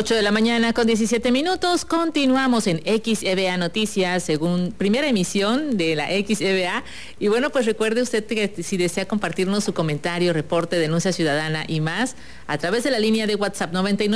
8 de la mañana con 17 minutos. Continuamos en XEVA Noticias, según primera emisión de la XEVA. Y bueno, pues recuerde usted que si desea compartirnos su comentario, reporte, denuncia ciudadana y más, a través de la línea de WhatsApp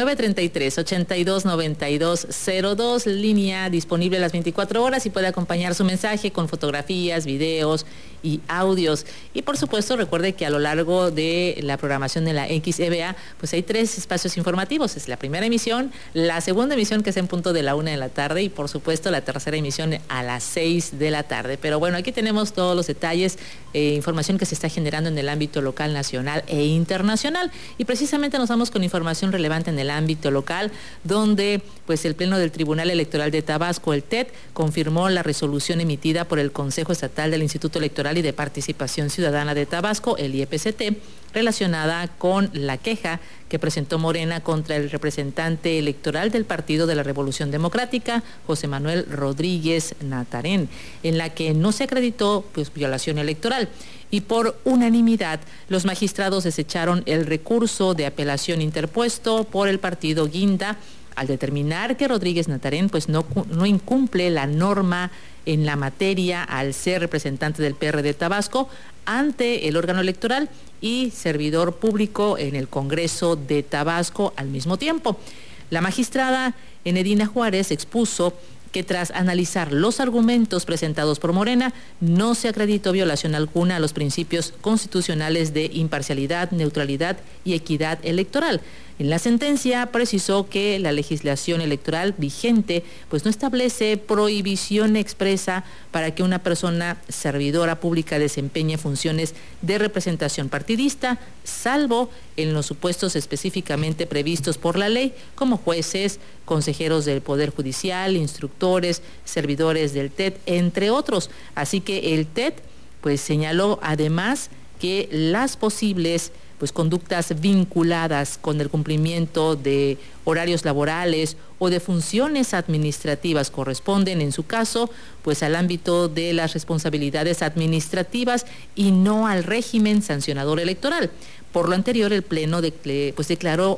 9933-829202, línea disponible las 24 horas y puede acompañar su mensaje con fotografías, videos y audios. Y por supuesto, recuerde que a lo largo de la programación de la XEVA, pues hay 3 espacios informativos. Es la primera emisión, la segunda emisión, que es en punto de la 1 de la tarde, y por supuesto la tercera emisión a las 6 de la tarde. Pero bueno, aquí tenemos todos los detalles, información que se está generando en el ámbito local, nacional e internacional. Y precisamente nos vamos con información relevante en el ámbito local, donde pues el Pleno del Tribunal Electoral de Tabasco, el TET, confirmó la resolución emitida por el Consejo Estatal del Instituto Electoral y de Participación Ciudadana de Tabasco, el IEPCT, relacionada con la queja que presentó Morena contra el representante electoral del Partido de la Revolución Democrática, José Manuel Rodríguez Natarén, en la que no se acreditó pues violación electoral. Y por unanimidad, los magistrados desecharon el recurso de apelación interpuesto por el partido Guinda, al determinar que Rodríguez Natarén pues no incumple la norma en la materia al ser representante del PRD Tabasco ante el órgano electoral y servidor público en el Congreso de Tabasco al mismo tiempo. La magistrada Enedina Juárez expuso que tras analizar los argumentos presentados por Morena, no se acreditó violación alguna a los principios constitucionales de imparcialidad, neutralidad y equidad electoral. En la sentencia precisó que la legislación electoral vigente pues no establece prohibición expresa para que una persona servidora pública desempeñe funciones de representación partidista, salvo en los supuestos específicamente previstos por la ley, como jueces, consejeros del Poder Judicial, instructores, servidores del TET, entre otros. Así que el TET pues señaló además que las posibles pues conductas vinculadas con el cumplimiento de horarios laborales o de funciones administrativas corresponden en su caso pues al ámbito de las responsabilidades administrativas y no al régimen sancionador electoral. Por lo anterior, el Pleno declaró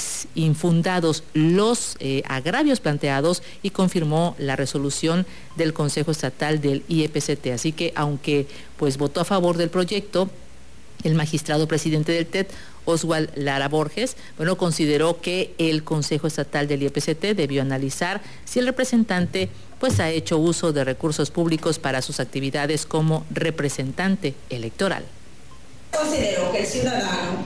infundados los agravios planteados y confirmó la resolución del Consejo Estatal del IEPCT. Así que aunque pues votó a favor del proyecto, el magistrado presidente del TET, Oswald Lara Borges, consideró que el Consejo Estatal del IEPCT debió analizar si el representante pues ha hecho uso de recursos públicos para sus actividades como representante electoral. Consideró que el ciudadano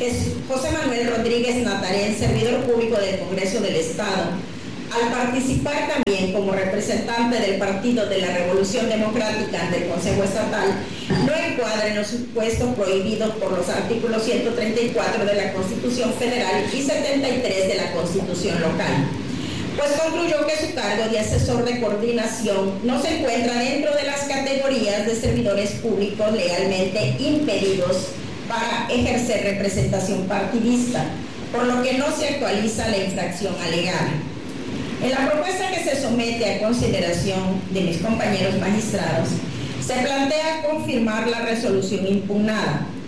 José Manuel Rodríguez Natarén, servidor público del Congreso del Estado, al participar también como representante del Partido de la Revolución Democrática ante el Consejo Estatal, no encuadra en los supuestos prohibidos por los artículos 134 de la Constitución Federal y 73 de la Constitución Local, pues concluyó que su cargo de asesor de coordinación no se encuentra dentro de las categorías de servidores públicos legalmente impedidos para ejercer representación partidista, por lo que no se actualiza la infracción alegada. En la propuesta que se somete a consideración de mis compañeros magistrados, se plantea confirmar la resolución impugnada,